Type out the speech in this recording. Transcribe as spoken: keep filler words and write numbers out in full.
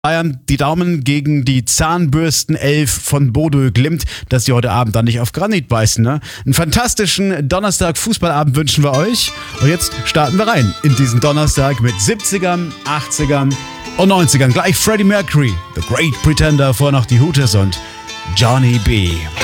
Bayern die Daumen gegen die Zahnbürstenelf von Bodø Glimt, dass sie heute Abend dann nicht auf Granit beißen. Ne? Einen fantastischen Donnerstag-Fußballabend wünschen wir euch. Und jetzt starten wir rein in diesen Donnerstag mit siebzigern, achtzigern und neunzigern. Gleich Freddie Mercury, The Great Pretender, vorher noch die Hooters und Johnny B.